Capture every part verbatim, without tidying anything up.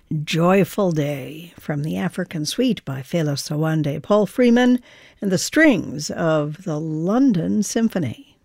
Joyful Day from the African Suite by Fela Sawande, Paul Freeman, and the strings of the London Symphony.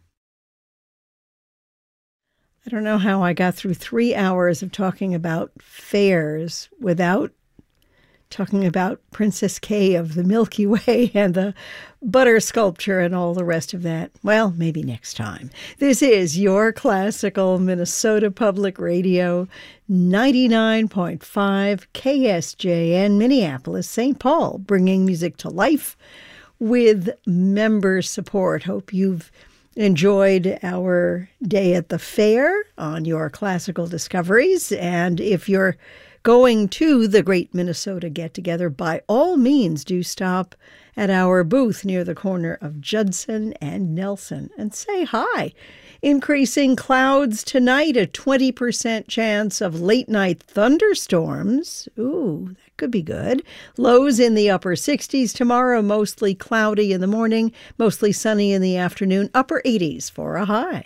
I don't know how I got through three hours of talking about fairs without talking about Princess K of the Milky Way and the butter sculpture and all the rest of that. Well, maybe next time. This is your classical Minnesota Public Radio, ninety-nine point five K S J N, Minneapolis, Saint Paul, bringing music to life with member support. Hope you've enjoyed our day at the fair on your classical discoveries. And if you're going to the Great Minnesota Get-Together, by all means do stop at our booth near the corner of Judson and Nelson and say hi. Increasing clouds tonight, a twenty percent chance of late-night thunderstorms. Ooh, that could be good. Lows in the upper sixties tomorrow, mostly cloudy in the morning, mostly sunny in the afternoon, upper eighties for a high.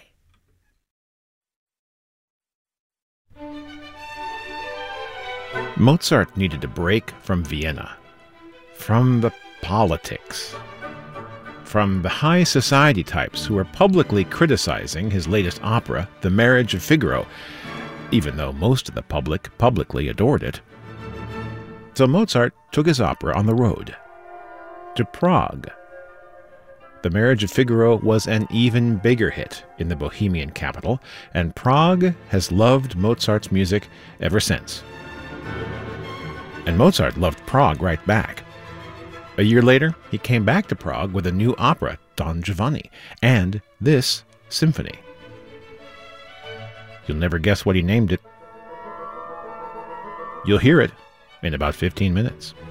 Mozart needed a break from Vienna, from the politics, from the high society types who were publicly criticizing his latest opera, The Marriage of Figaro, even though most of the public publicly adored it. So Mozart took his opera on the road, to Prague. The Marriage of Figaro was an even bigger hit in the Bohemian capital, and Prague has loved Mozart's music ever since. And Mozart loved Prague right back. A year later, he came back to Prague with a new opera, Don Giovanni, and this symphony. You'll never guess what he named it. You'll hear it in about fifteen minutes.